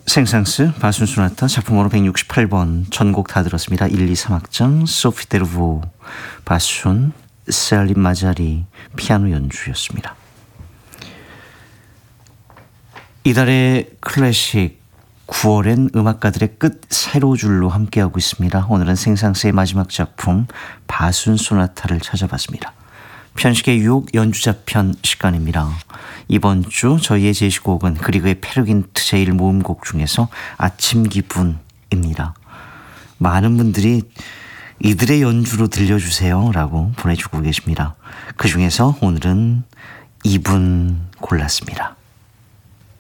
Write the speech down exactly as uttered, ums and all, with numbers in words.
생상스 바순소나타 작품번호 백육십팔 번 전곡 다 들었습니다. 일, 이, 삼 악장 소피 데르보 바순 셀린 마자리 피아노 연주였습니다. 이달의 클래식 구월엔 음악가들의 끝 세로줄로 함께하고 있습니다. 오늘은 생상스의 마지막 작품 바순소나타를 찾아봤습니다. 편식의 유혹 연주자 편 시간입니다. 이번 주 저희의 제시곡은 그리그의 페르긴트 제일 모음곡 중에서 아침 기분입니다. 많은 분들이 이들의 연주로 들려주세요 라고 보내주고 계십니다. 그 중에서 오늘은 이 분 골랐습니다.